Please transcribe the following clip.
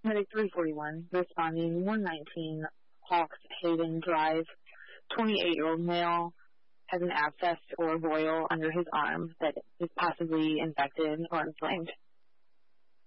Medic 341, responding 119 Hawks Haven Drive, 28-year-old male, has an abscess or boil under his arm that is possibly infected or inflamed.